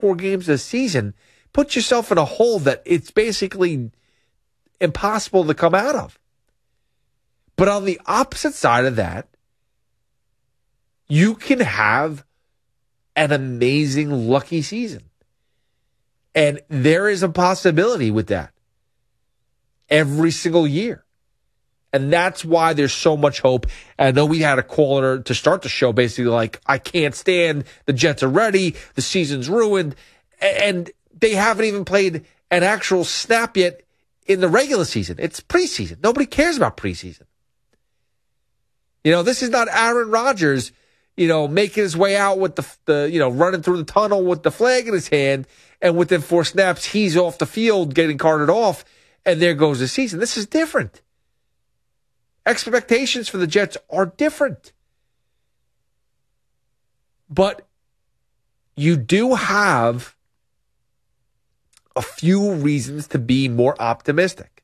4 games this season, put yourself in a hole that it's basically impossible to come out of. But on the opposite side of that, you can have an amazing lucky season. And there is a possibility with that every single year. And that's why there's so much hope. And I know we had a caller to start the show basically like, I can't stand, the Jets are ready, the season's ruined, and they haven't even played an actual snap yet in the regular season. It's preseason. Nobody cares about preseason. This is not Aaron Rodgers, making his way out with the running through the tunnel with the flag in his hand, and within 4 snaps, he's off the field getting carted off, and there goes the season. This is different. Expectations for the Jets are different. But you do have a few reasons to be more optimistic.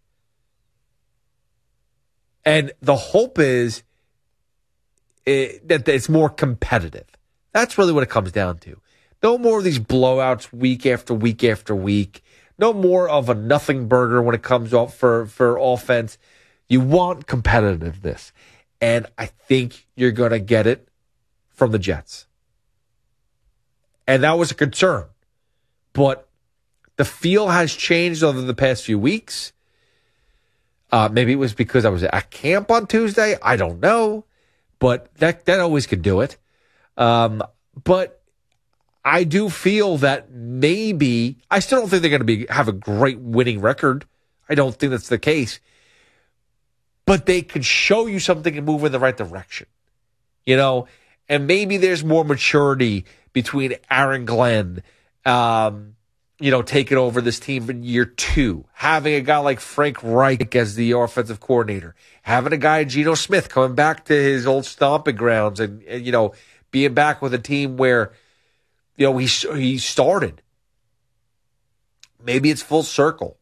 And the hope is that it's more competitive. That's really what it comes down to. No more of these blowouts week after week after week. No more of a nothing burger when it comes up for offense. You want competitiveness. And I think you're going to get it from the Jets. And that was a concern. But the feel has changed over the past few weeks. Maybe it was because I was at camp on Tuesday. I don't know. But that always could do it. But I do feel that maybe, I still don't think they're going to have a great winning record. I don't think that's the case. But they could show you something and move in the right direction. And maybe there's more maturity between Aaron Glenn, taking over this team in year 2, having a guy like Frank Reich as the offensive coordinator, having a guy, Geno Smith, coming back to his old stomping grounds and being back with a team where, he started. Maybe it's full circle.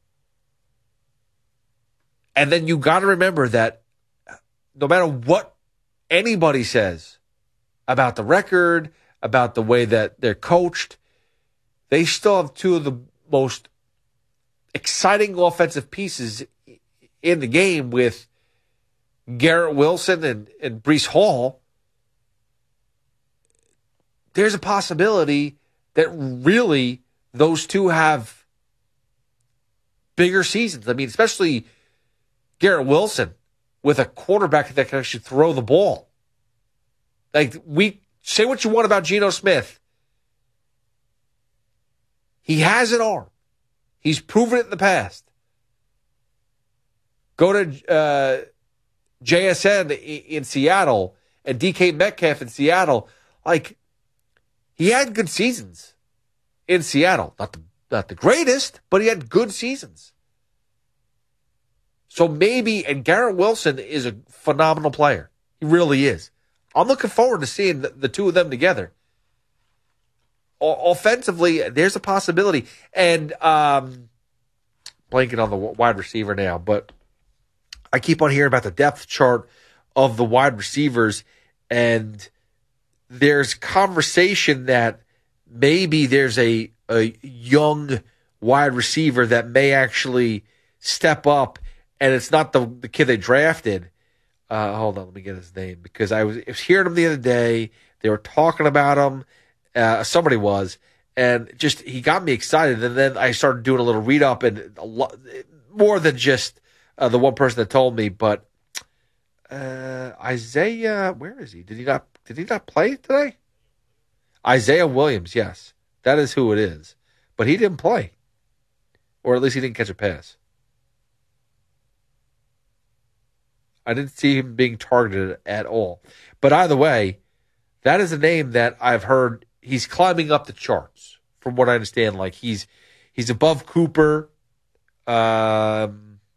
And then you got to remember that no matter what anybody says about the record, about the way that they're coached, they still have 2 of the most exciting offensive pieces in the game with Garrett Wilson and Breece Hall. There's a possibility that really those 2 have bigger seasons. I mean, especially Garrett Wilson with a quarterback that can actually throw the ball. Like, we say what you want about Geno Smith. He has an arm. He's proven it in the past. Go to JSN in Seattle and DK Metcalf in Seattle. Like, he had good seasons in Seattle. Not the greatest, but he had good seasons. So maybe, and Garrett Wilson is a phenomenal player. He really is. I'm looking forward to seeing the 2 of them together. Offensively, there's a possibility. And blanking on the wide receiver now, but I keep on hearing about the depth chart of the wide receivers, and there's conversation that maybe there's a young wide receiver that may actually step up, and it's not the kid they drafted. Hold on, let me get his name, because I was hearing him the other day. They were talking about him. Somebody was, and just he got me excited. And then I started doing a little read up, and more than just the one person that told me. But Isaiah, where is he? Did he not play today? Isaiah Williams, yes, that is who it is. But he didn't play, or at least he didn't catch a pass. I didn't see him being targeted at all. But either way, that is a name that I've heard. He's climbing up the charts, from what I understand. Like, he's above Cooper. I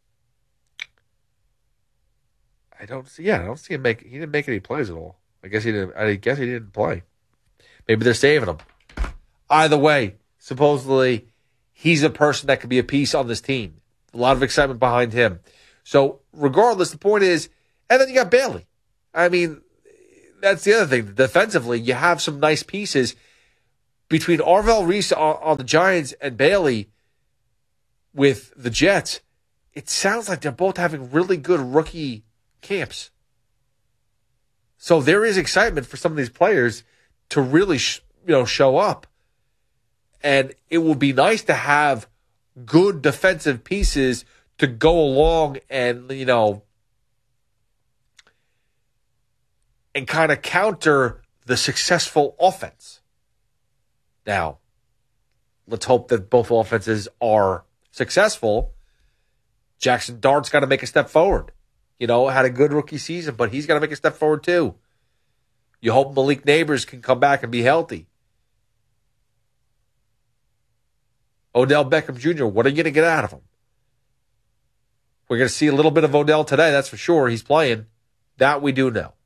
don't see him make. He didn't make any plays at all. I guess he didn't play. Maybe they're saving him. Either way, supposedly he's a person that could be a piece on this team. A lot of excitement behind him. So regardless, the point is, and then you got Bailey. I mean, that's the other thing. Defensively, you have some nice pieces. between Arvell Reese on the Giants and Bailey with the Jets, it sounds like they're both having really good rookie camps. So there is excitement for some of these players to really show up. And it would be nice to have good defensive pieces to go along and, and kind of counter the successful offense. Now, let's hope that both offenses are successful. Jackson Dart's got to make a step forward. Had a good rookie season, but he's got to make a step forward too. You hope Malik Neighbors can come back and be healthy. Odell Beckham Jr., what are you going to get out of him? We're going to see a little bit of Odell today, that's for sure. He's playing. That we do know.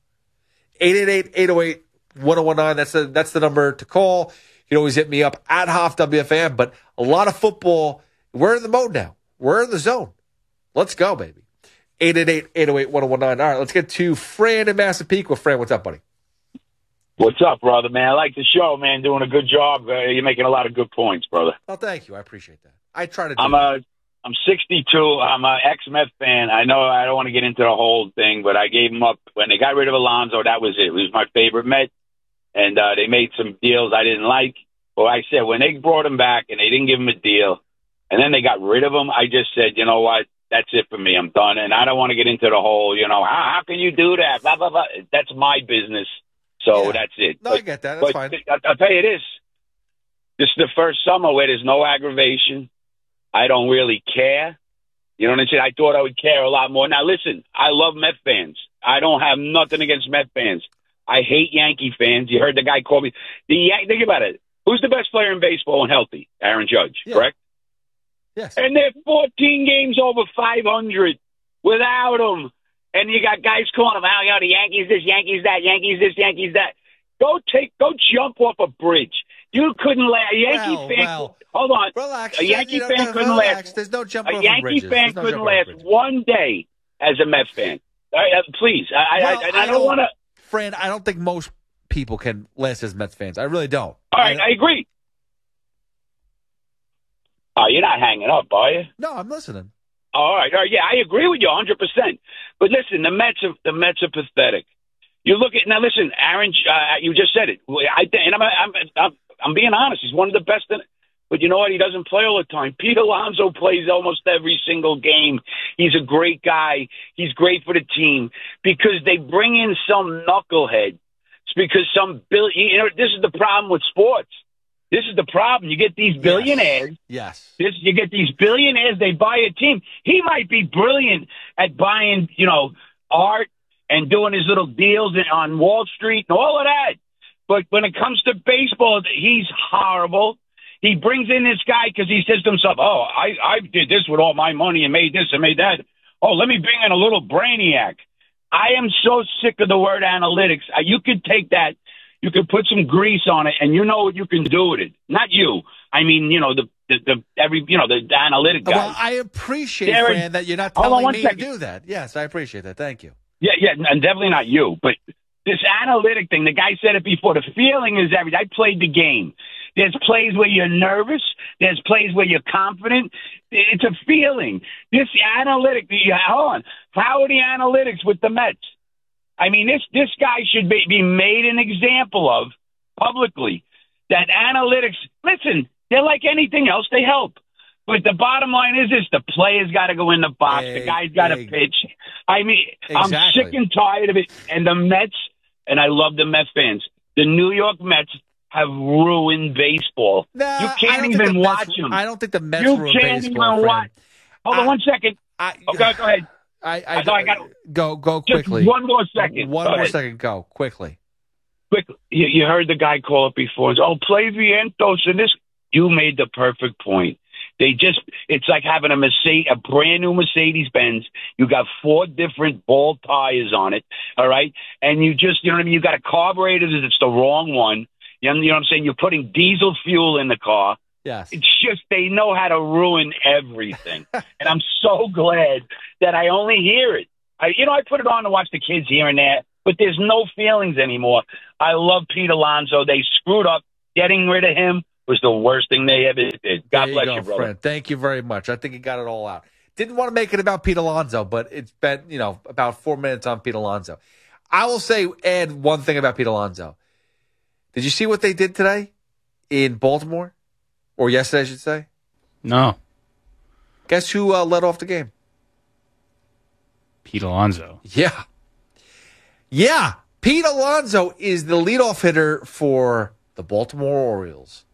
888-808-1019, that's the number to call. You can always hit me up at Hoff WFAN, but a lot of football. We're in the mode now. We're in the zone. Let's go, baby. 888-808-1019. All right, let's get to Fran in Massapequa. Fran, what's up, buddy? What's up, brother, man? I like the show, man. Doing a good job. You're making a lot of good points, brother. Oh, thank you. I appreciate that. I try to do I'm 62. I'm an ex-Met fan. I know I don't want to get into the whole thing, but I gave him up. When they got rid of Alonso, that was it. It was my favorite Met, and they made some deals I didn't like. Well, I said, when they brought him back and they didn't give him a deal, and then they got rid of him, I just said, you know what? That's it for me. I'm done. And I don't want to get into the whole, how can you do that? Blah, blah, blah. That's my business. So that's it. No, I get that. That's fine. I'll tell you this. This is the first summer where there's no aggravation. I don't really care. You know what I'm saying? I thought I would care a lot more. Now, listen, I love Met fans. I don't have nothing against Met fans. I hate Yankee fans. You heard the guy call me. Think about it. Who's the best player in baseball and healthy? Aaron Judge, correct? Yes. And they're 14 games over 500 without him. And you got guys calling them out, the Yankees this, Yankees that, Yankees this, Yankees that. Go jump off a bridge. You couldn't last. Hold on. Relax. A Yankee fan couldn't last. There's no jumping over bridges. A Yankee fan couldn't last one day as a Mets fan. Please. I don't want to. Fran, I don't think most people can last as Mets fans. I really don't. All right, I agree. Oh, you're not hanging up, are you? No, I'm listening. All right. Yeah, I agree with you 100%. But listen, the Mets are pathetic. You look at now. Listen, Aaron, you just said it. I'm being honest. He's one of the best. But you know what? He doesn't play all the time. Pete Alonso plays almost every single game. He's a great guy. He's great for the team because they bring in some knucklehead. It's because this is the problem with sports. This is the problem. You get these billionaires. Yes. You get these billionaires. They buy a team. He might be brilliant at buying, art and doing his little deals on Wall Street and all of that. But when it comes to baseball, he's horrible. He brings in this guy because he says to himself, oh, I did this with all my money and made this and made that. Oh, let me bring in a little brainiac. I am so sick of the word analytics. You could take that. You could put some grease on it, and you know what you can do with it. Not you. I mean, the analytic guys. Well, I appreciate, Fran, that you're not telling me to do that. Yes, I appreciate that. Thank you. Yeah, and definitely not you. But this analytic thing, the guy said it before. The feeling is everything. I played the game. There's plays where you're nervous. There's plays where you're confident. It's a feeling. This analytic, hold on. How are the analytics with the Mets? I mean, this guy should be made an example of publicly. That analytics, listen, they're like anything else. They help. But the bottom line is this. The player's got to go in the box. The guy's got to pitch. I mean, exactly. I'm sick and tired of it. And the Mets, and I love the Mets fans, the New York Mets have ruined baseball. Nah, you can't even watch them. I don't think the Mets ruined baseball. You can't even watch. Hold on 1 second. Okay, go ahead. I got go quickly. Just 1 more second. One more second. Go quickly. Quickly. You heard the guy call it before. Oh, play Vientos and this. You made the perfect point. It's like having a brand new Mercedes-Benz. You got 4 different ball tires on it. All right. And you know what I mean? You got a carburetor that's the wrong one. You know what I'm saying? You're putting diesel fuel in the car. Yes. It's just they know how to ruin everything. And I'm so glad that I only hear it. I put it on to watch the kids here and there, but there's no feelings anymore. I love Pete Alonso. They screwed up. getting rid of him was the worst thing they ever did. God bless you, brother. Friend. Thank you very much. I think you got it all out. Didn't want to make it about Pete Alonso, but it's been, about 4 minutes on Pete Alonso. I will add one thing about Pete Alonso. Did you see what they did today in Baltimore? Or yesterday, I should say? No. Guess who led off the game? Pete Alonso. Yeah. Yeah. Pete Alonso is the leadoff hitter for the Baltimore Orioles.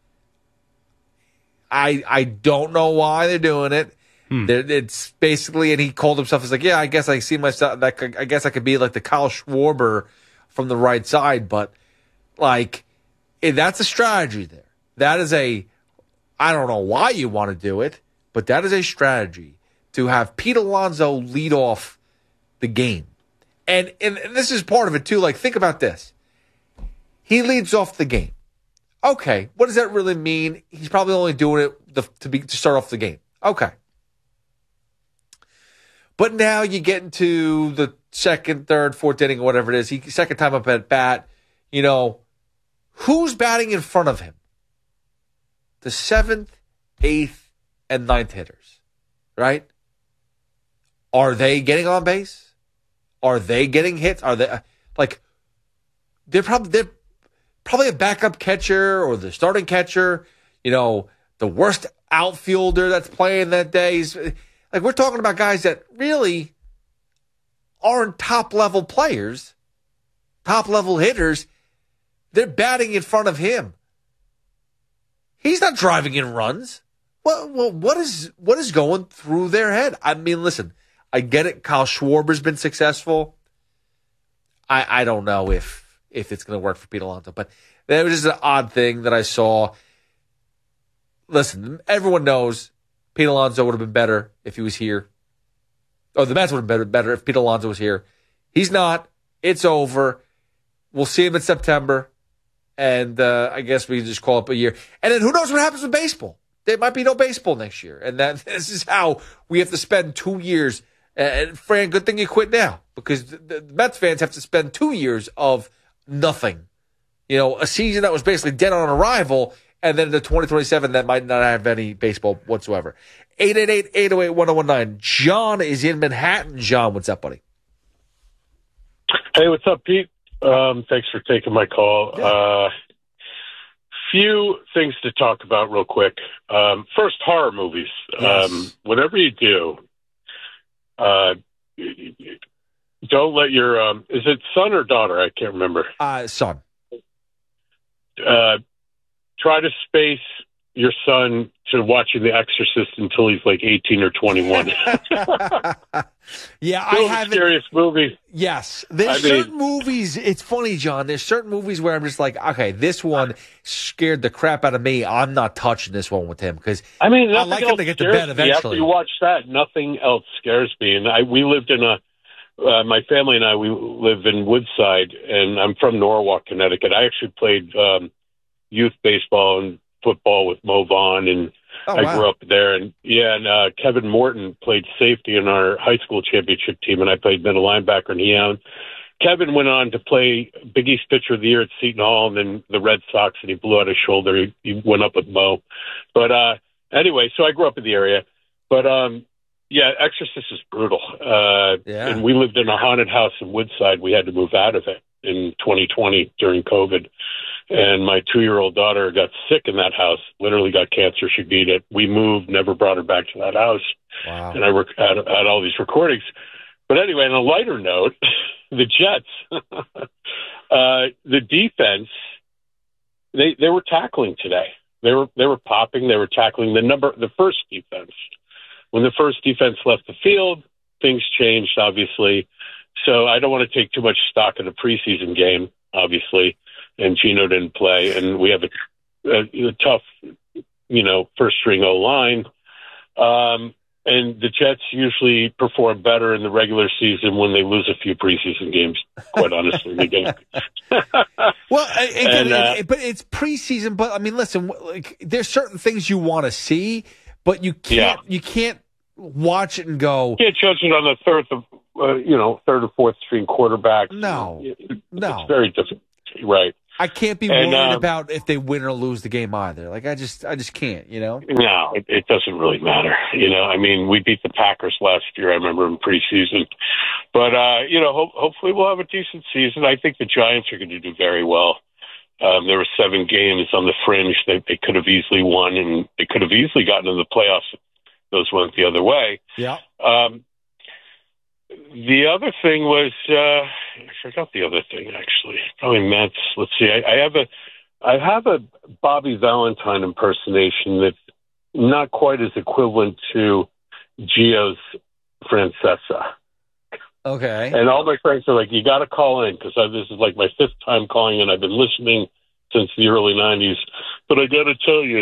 I don't know why they're doing it. It's basically, and he called himself as I guess I see myself. I guess I could be like the Kyle Schwarber from the right side, but that's a strategy there. That is I don't know why you want to do it, but that is a strategy to have Pete Alonso lead off the game. And this is part of it too. Think about this. He leads off the game. Okay, what does that really mean? He's probably only doing it to start off the game. Okay. But now you get into the second, third, fourth inning, or whatever it is. Second time up at bat, who's batting in front of him? The 7th, 8th, and 9th hitters, right? Are they getting on base? Are they getting hits? Are they they're probably a backup catcher or the starting catcher, the worst outfielder that's playing that day. We're talking about guys that really aren't top-level players, top-level hitters. They're batting in front of him. He's not driving in runs. Well, what is going through their head? I mean, listen, I get it. Kyle Schwarber's been successful. I don't know if it's going to work for Pete Alonso, but that was just an odd thing that I saw. Listen, everyone knows Pete Alonso would have been better if he was here. Oh, the Mets would have been better if Pete Alonso was here. He's not. It's over. We'll see him in September. And I guess we can just call it a year. And then who knows what happens with baseball? There might be no baseball next year. And this is how we have to spend 2 years. And Fran, good thing you quit now. Because the Mets fans have to spend 2 years of nothing. A season that was basically dead on arrival. And then the 2027 that might not have any baseball whatsoever. 888-808-1019. John is in Manhattan. John, what's up, buddy? Hey, what's up, Pete? Thanks for taking my call. Yeah. Few things to talk about real quick. First, horror movies. Yes. Whatever you do, don't let your is it son or daughter? I can't remember. Son. Try to space your son to watching The Exorcist until he's 18 or 21. Yeah, I have serious movie. Yes, there's certain movies. It's funny, John. There's certain movies where I'm just okay, this one scared the crap out of me. I'm not touching this one with him because I like him to get to bed eventually. After you watch that, nothing else scares me. And we lived in my family and I, we live in Woodside, and I'm from Norwalk, Connecticut. I actually played youth baseball and football with Mo Vaughn, and I grew up there. And Kevin Morton played safety in our high school championship team, and I played middle linebacker. And Kevin went on to play Big East Pitcher of the Year at Seton Hall, and then the Red Sox, and he blew out his shoulder. He went up with Mo. But anyway, so I grew up in the area. But Exorcist is brutal. And we lived in a haunted house in Woodside. We had to move out of it in 2020 during COVID. And my 2-year-old daughter got sick in that house, literally got cancer. She beat it. We moved, never brought her back to that house. Wow. And I had all these recordings. But anyway, on a lighter note, the Jets, the defense, they were tackling today. They were popping. They were tackling the first defense. When the first defense left the field, things changed, obviously. So I don't want to take too much stock in the preseason game, obviously. And Gino didn't play, and we have a tough, first string O-line. And the Jets usually perform better in the regular season when they lose a few preseason games, quite honestly. Well, but it's preseason. But listen, there's certain things you want to see, but you can't watch it and go. You can't judge it on the third or fourth string quarterback. No. It's very difficult, right? I can't be worried about if they win or lose the game either. Like I just can't, No, it doesn't really matter. I mean, we beat the Packers last year. I remember in preseason, but hopefully we'll have a decent season. I think the Giants are going to do very well. There were 7 games on the fringe that they could have easily won, and they could have easily gotten into the playoffs if those went the other way. Yeah. The other thing was, I forgot the other thing, actually. Probably Mets. Let's see. I have a Bobby Valentine impersonation that's not quite as equivalent to Gio's Francesa. Okay. And all my friends are like, you got to call in, because this is like my 5th time calling in. I've been listening since the early 90s. But I got to tell you,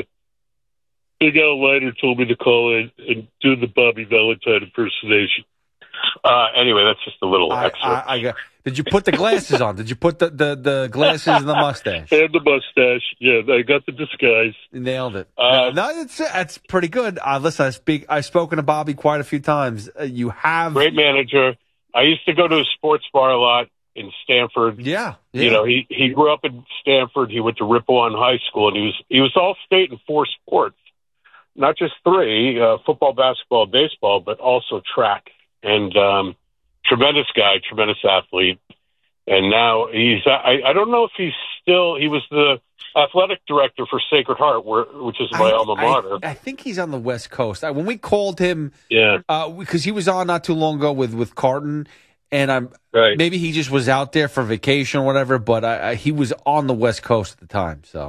Big Al Leiter told me to call in and do the Bobby Valentine impersonation. Anyway, that's just a little excerpt. Did you put the glasses on? Did you put the glasses and the mustache? And the mustache. Yeah, I got the disguise. You nailed it. No, that's pretty good. Listen, I've spoken to Bobby quite a few times. You have great manager. I used to go to a sports bar a lot in Stanford. Yeah. He grew up in Stanford. He went to Rippon High School, and he was all state in 4 sports, not just 3: football, basketball, baseball, but also track. And tremendous guy, tremendous athlete. And now I don't know if he was the athletic director for Sacred Heart, which is my alma mater. I think he's on the West Coast. When we called him, because he was on not too long ago with Carton, and maybe he just was out there for vacation or whatever, but he was on the West Coast at the time. So,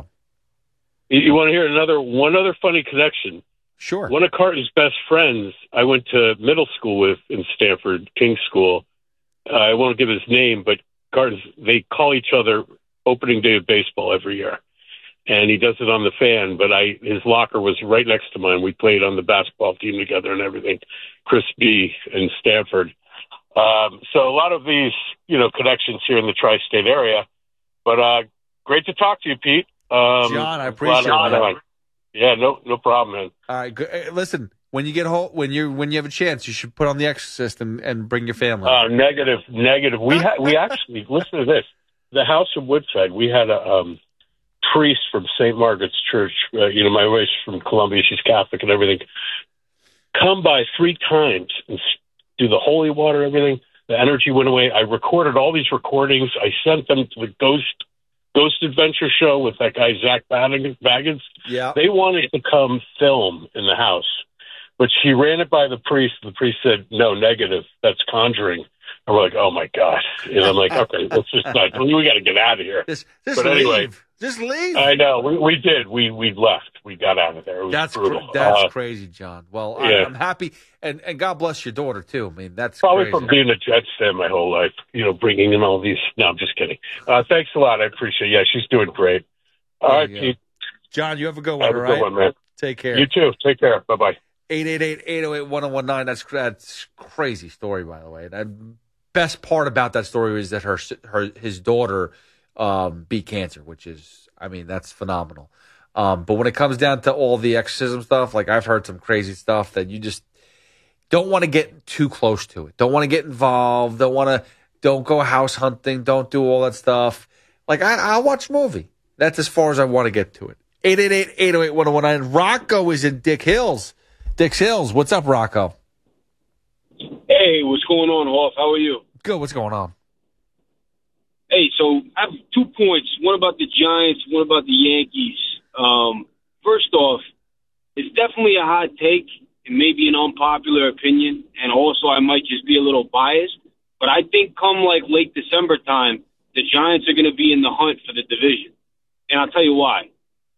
you want to hear one other funny connection? Sure. One of Carton's best friends I went to middle school with in Stanford, King's School. I won't give his name, but they call each other opening day of baseball every year. And he does it on the Fan, but his locker was right next to mine. We played on the basketball team together and everything. Chris B. in Stanford. So a lot of these, connections here in the tri-state area. But great to talk to you, Pete. John, I appreciate it. Yeah, no problem, man. All right, good. Listen, when you get home, when you have a chance, you should put on The Exorcist and bring your family. Negative. We actually listen to this. The house in Woodside, we had a priest from St. Margaret's Church. My wife's from Columbia; she's Catholic and everything. Come by 3 times and do the holy water, everything. The energy went away. I recorded all these recordings. I sent them to the Ghost Adventure show with that guy Zach Baggins. Yeah, they wanted to come film in the house, but she ran it by the priest. The priest said, "No, negative. That's conjuring." And we're like, "Oh my god!" And I'm like, "Okay, let's just not. We got to get out of here." Anyway, just leave. I know we did. We left. We got out of there. It was brutal. That's crazy, John. Well, yeah. I'm happy, and God bless your daughter too. I mean, that's probably crazy. From being a Jets fan my whole life. Bringing in all these. No, I'm just kidding. Thanks a lot. I appreciate it. Yeah, she's doing great. All right, Pete. John, you have a good one. Have a good one, man. Take care. You too. Take care. Bye bye. 888-808-1019. That's crazy story, by the way. The best part about that story is that his daughter beat cancer, which is, that's phenomenal. But when it comes down to all the exorcism stuff, like I've heard some crazy stuff that you just don't want to get too close to it. Don't want to get involved. Don't go house hunting. Don't do all that stuff. Like I'll watch a movie. That's as far as I want to get to it. 888-808-1019. Rocco is in Dix Hills. What's up, Rocco? Hey, what's going on, Hoff? How are you? Good. What's going on? Hey, so I have 2 points. One about the Giants, one about the Yankees. First off, it's definitely a hot take. It may be an unpopular opinion, and also I might just be a little biased. But I think come late December time, the Giants are going to be in the hunt for the division. And I'll tell you why.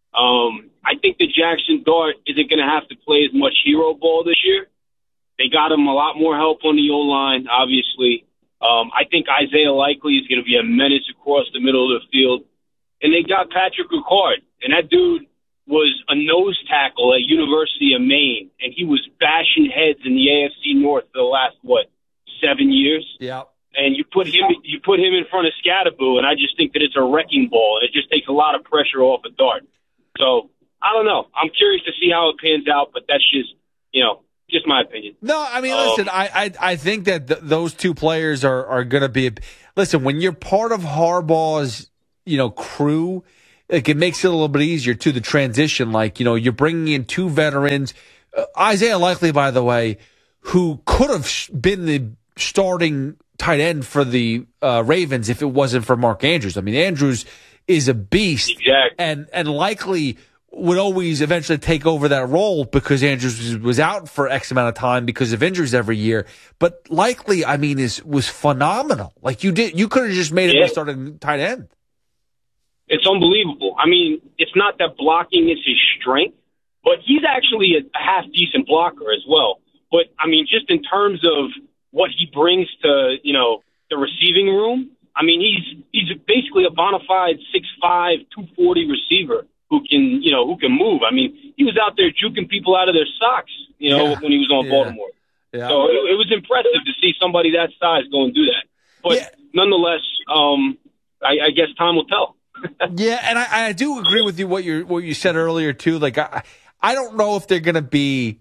I think the Jackson Dart isn't going to have to play as much hero ball this year. They got him a lot more help on the O-line, obviously. I think Isaiah Likely is going to be a menace across the middle of the field. And they got Patrick Ricard, and that dude was a nose tackle at University of Maine, and he was bashing heads in the AFC North for the last, 7 years? Yeah. And you put him in front of Scatterboo, and I just think that it's a wrecking ball, and it just takes a lot of pressure off a Dart. So, I don't know. I'm curious to see how it pans out, but that's just, just my opinion. No, listen, I think that those 2 players are going to be – listen, when you're part of Harbaugh's, crew, like it makes it a little bit easier to the transition. Like, you're bringing in two veterans, Isaiah Likely, by the way, who could have been the starting tight end for the Ravens if it wasn't for Mark Andrews. I mean, Andrews is a beast, exactly. and Likely would always eventually take over that role because Andrews was out for X amount of time because of injuries every year. But Likely, I mean, was phenomenal. Like you could have just made him a starting tight end. It's unbelievable. I mean, it's not that blocking is his strength, but he's actually a half decent blocker as well. But I mean, just in terms of what he brings to, the receiving room, I mean, he's basically a bona fide 6'5", 240 receiver who can move. I mean, he was out there juking people out of their socks, when he was on Baltimore. Yeah. So it was impressive to see somebody that size go and do that. But nonetheless, I guess time will tell. Yeah, and I do agree with you what you said earlier too. Like I don't know if they're going to be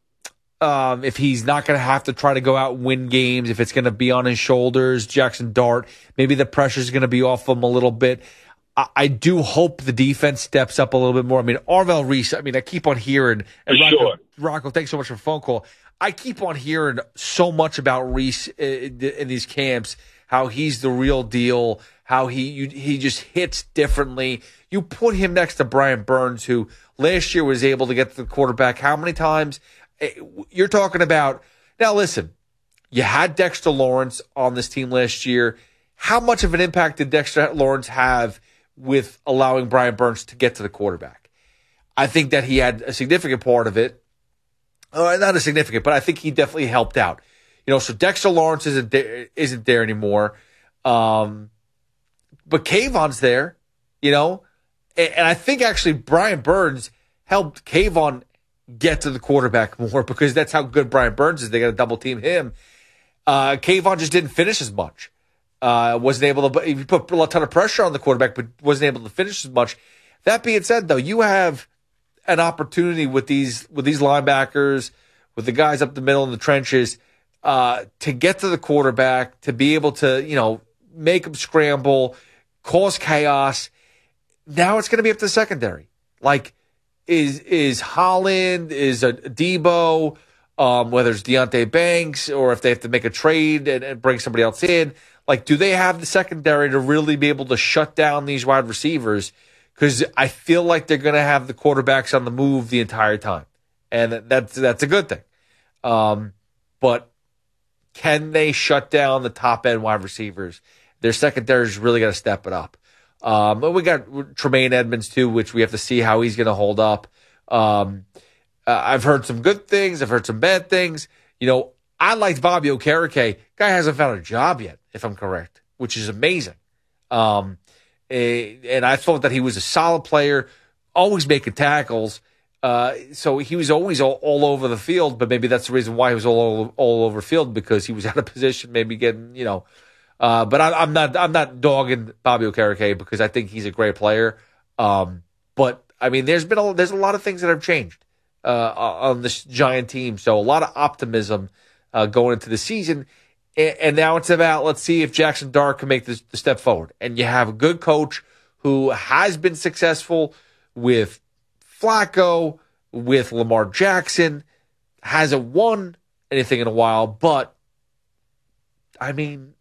if he's not going to have to try to go out and win games, if it's going to be on his shoulders, Jackson Dart, maybe the pressure's going to be off him a little bit. I do hope the defense steps up a little bit more. I mean, Arvell Reese, I keep on hearing, and Rocco, thanks so much for the phone call. I keep on hearing so much about Reese in these camps, how he's the real deal, how he just hits differently. You put him next to Brian Burns, who last year was able to get to the quarterback how many times? You're talking about, now listen, you had Dexter Lawrence on this team last year. How much of an impact did Dexter Lawrence have with allowing Brian Burns to get to the quarterback? I think that he had a significant part of it. Not a significant, but I think he definitely helped out. So Dexter Lawrence isn't there anymore. But Kayvon's there, and I think actually Brian Burns helped Kayvon get to the quarterback more because that's how good Brian Burns is. They got to double team him. Kayvon just didn't finish as much. Wasn't able to. He put a ton of pressure on the quarterback, but wasn't able to finish as much. That being said, though, you have an opportunity with these linebackers, with the guys up the middle in the trenches, to get to the quarterback, to be able to make them scramble, cause chaos. Now it's going to be up to the secondary. Like, is Holland, is a Debo, whether it's Deonte Banks, or if they have to make a trade and bring somebody else in. Like, do they have the secondary to really be able to shut down these wide receivers? Because I feel like they're going to have the quarterbacks on the move the entire time. And that's a good thing. But can they shut down the top-end wide receivers? Their secondary's really got to step it up. But we got Tremaine Edmonds, too, which we have to see how he's going to hold up. I've heard some good things. I've heard some bad things. I liked Bobby Okereke. Guy hasn't found a job yet, if I'm correct, which is amazing. And I thought that he was a solid player, always making tackles. So he was always all over the field, but maybe that's the reason why he was all over the field, because he was out of position, maybe getting, but I'm not dogging Bobby Okereke because I think he's a great player. But I mean, there's a lot of things that have changed on this Giant team. So a lot of optimism going into the season. And now it's about, let's see if Jackson Dart can make the step forward. And you have a good coach who has been successful with Flacco, with Lamar Jackson, hasn't won anything in a while. But, I mean,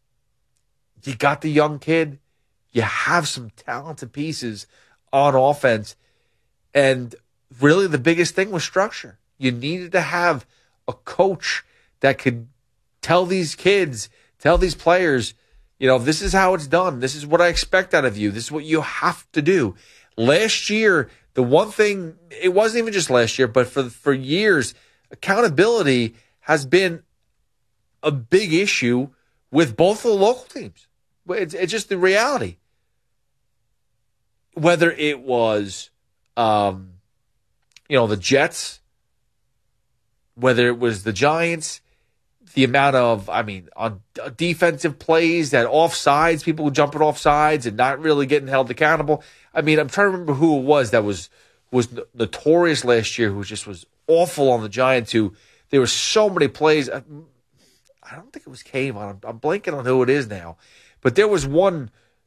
you got the young kid. You have some talented pieces on offense. And really the biggest thing was structure. You needed to have a coach that could tell these kids, tell these players, this is how it's done. This is what I expect out of you. This is what you have to do. Last year, the one thing, it wasn't even just last year, but for years, accountability has been a big issue with both of the local teams. It's just the reality. Whether it was, the Jets, whether it was the Giants, the amount of, on defensive plays, that offsides, people jumping off sides and not really getting held accountable. I'm trying to remember who it was that was notorious last year, who just was awful on the Giants, who there were so many plays. I don't think it was Kayvon. I'm blanking on who it is now. But there was one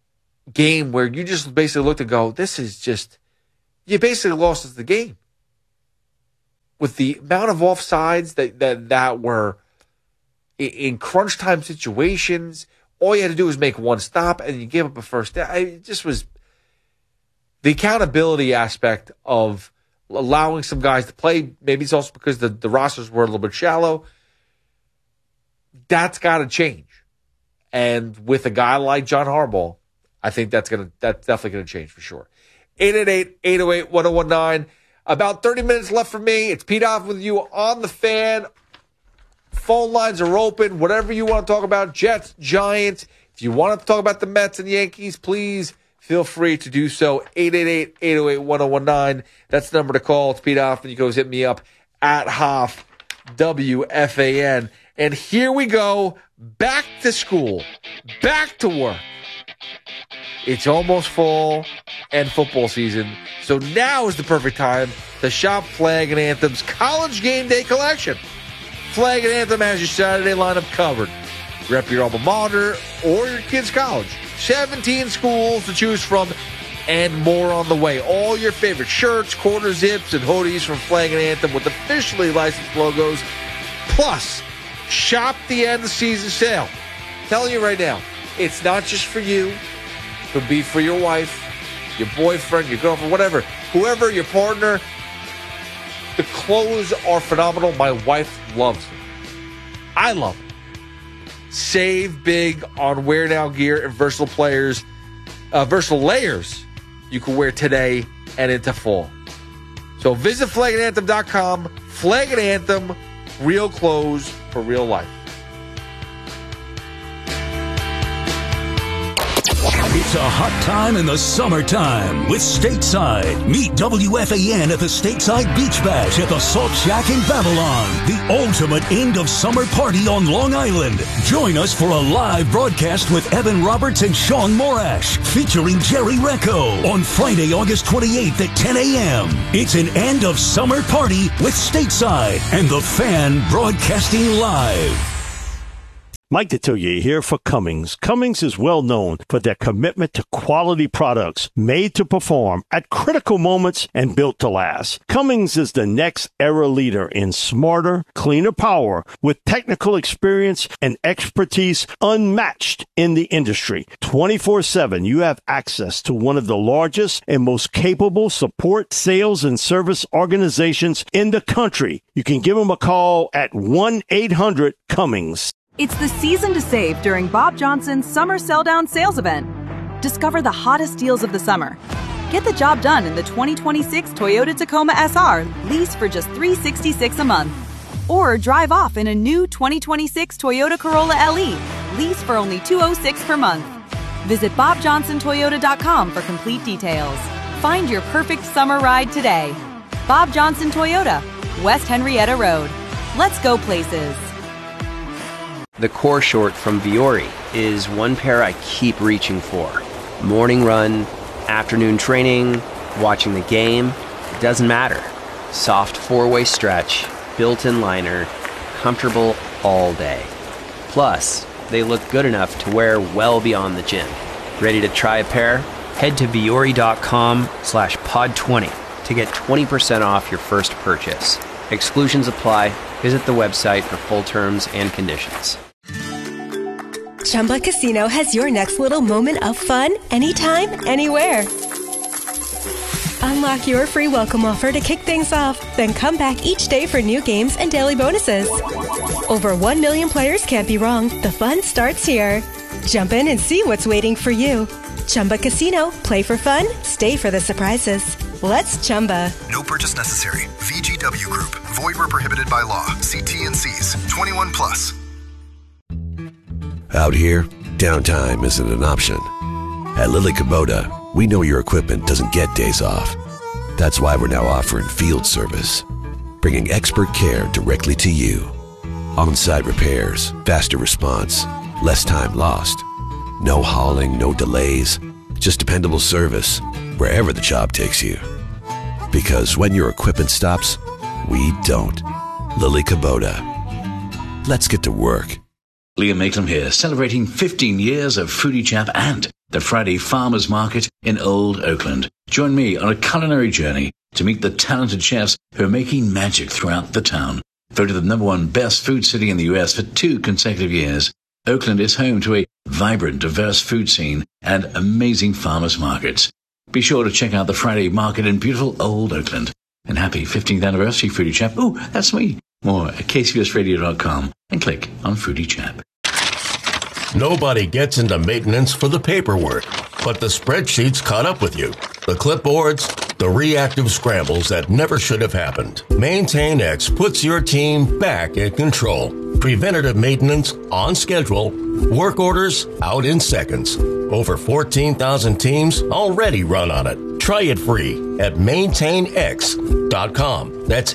game where you just basically looked and go, this is just, you basically lost us the game. With the amount of offsides that were in crunch time situations, all you had to do was make one stop and you gave up a first down. It just was the accountability aspect of allowing some guys to play. Maybe it's also because the rosters were a little bit shallow. That's got to change. And with a guy like John Harbaugh, I think that's definitely going to change for sure. 888-808-1019. About 30 minutes left for me. It's Pete Hoffman with you on the Fan. Phone lines are open. Whatever you want to talk about, Jets, Giants. If you want to talk about the Mets and Yankees, please feel free to do so. 888-808-1019. That's the number to call. It's Pete Hoffman. You can always hit me up at Hoff, WFAN. And here we go. Back to school. Back to work. It's almost fall and football season, so now is the perfect time to shop Flag and Anthem's College Game Day collection. Flag and Anthem has your Saturday lineup covered. Rep your alma mater or your kid's college. 17 schools to choose from and more on the way. All your favorite shirts, quarter zips, and hoodies from Flag and Anthem with officially licensed logos. Plus, shop the end of season sale. I'm telling you right now, it's not just for you. It could be for your wife, your boyfriend, your girlfriend, whatever. Whoever, your partner. The clothes are phenomenal. My wife loves them. I love them. Save big on wear now gear and versatile layers you can wear today and into fall. So visit flagandanthem.com. Flag and Anthem, real clothes for real life. It's a hot time in the summertime with Stateside. Meet WFAN at the Stateside Beach Bash at the Salt Shack in Babylon. The ultimate end of summer party on Long Island. Join us for a live broadcast with Evan Roberts and Sean Morash, featuring Jerry Recco on Friday, August 28th at 10 a.m. It's an end of summer party with Stateside and the Fan broadcasting live. Mike Detillier here for Cummins. Cummins is well known for their commitment to quality products made to perform at critical moments and built to last. Cummins is the next era leader in smarter, cleaner power with technical experience and expertise unmatched in the industry. 24/7, you have access to one of the largest and most capable support, sales, and service organizations in the country. You can give them a call at 1-800-CUMMINS. It's the season to save during Bob Johnson's Summer Sell-Down Sales Event. Discover the hottest deals of the summer. Get the job done in the 2026 Toyota Tacoma SR, leased for just $366 a month. Or drive off in a new 2026 Toyota Corolla LE, leased for only $206 per month. Visit BobJohnsonToyota.com for complete details. Find your perfect summer ride today. Bob Johnson Toyota, West Henrietta Road. Let's go places. The core short from Vuori is one pair I keep reaching for. Morning run, afternoon training, watching the game, it doesn't matter. Soft four-way stretch, built-in liner, comfortable all day. Plus, they look good enough to wear well beyond the gym. Ready to try a pair? Head to Vuori.com/pod20 to get 20% off your first purchase. Exclusions apply. Visit the website for full terms and conditions. Chumba Casino has your next little moment of fun anytime, anywhere. Unlock your free welcome offer to kick things off, then come back each day for new games and daily bonuses. Over 1 million players can't be wrong. The fun starts here. Jump in and see what's waiting for you. Chumba Casino. Play for fun. Stay for the surprises. Let's Chumba. No purchase necessary. VGW Group. Void where prohibited by law. See T&Cs. 21 plus. Out here, downtime isn't an option. At Lily Kubota, we know your equipment doesn't get days off. That's why we're now offering field service, bringing expert care directly to you. On-site repairs, faster response, less time lost. No hauling, no delays, just dependable service wherever the job takes you. Because when your equipment stops, we don't. Lily Kubota. Let's get to work. Liam Maitland here, celebrating 15 years of Foodie Chap and the Friday Farmers Market in Old Oakland. Join me on a culinary journey to meet the talented chefs who are making magic throughout the town. Voted the #1 best food city in the U.S. for 2 consecutive years, Oakland is home to a vibrant, diverse food scene and amazing farmers markets. Be sure to check out the Friday Market in beautiful Old Oakland. And happy 15th anniversary, Foodie Chap. Ooh, that's me. More at kcbsradio.com and click on Foodie Chap. Nobody gets into maintenance for the paperwork, but the spreadsheets caught up with you. The clipboards, the reactive scrambles that never should have happened. MaintainX puts your team back in control. Preventative maintenance on schedule. Work orders out in seconds. Over 14,000 teams already run on it. Try it free at maintainx.com. That's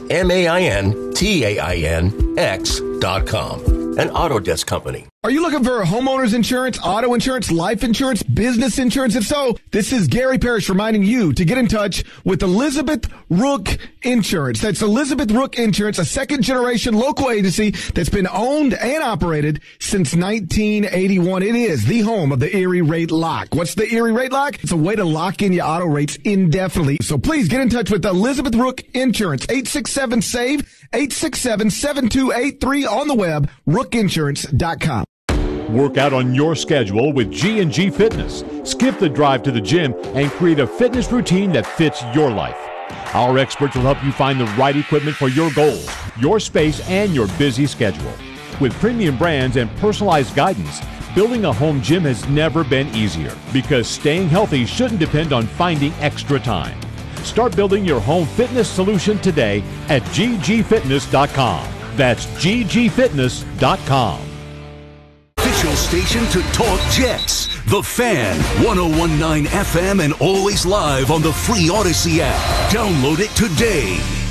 MaintainX.com. An Autodesk company. Are you looking for homeowner's insurance, auto insurance, life insurance, business insurance? If so, this is Gary Parrish reminding you to get in touch with Elizabeth Rook Insurance. That's Elizabeth Rook Insurance, a second-generation local agency that's been owned and operated since 1981. It is the home of the Erie Rate Lock. What's the Erie Rate Lock? It's a way to lock in your auto rates indefinitely. So please get in touch with Elizabeth Rook Insurance, 867-SAVE, 867-7283 on the web, rookinsurance.com. Work out on your schedule with G&G Fitness. Skip the drive to the gym and create a fitness routine that fits your life. Our experts will help you find the right equipment for your goals, your space, and your busy schedule. With premium brands and personalized guidance, building a home gym has never been easier because staying healthy shouldn't depend on finding extra time. Start building your home fitness solution today at ggfitness.com. That's ggfitness.com. Official station to talk Jets. The Fan, 101.9 FM and always live on the free Odyssey app. Download it today.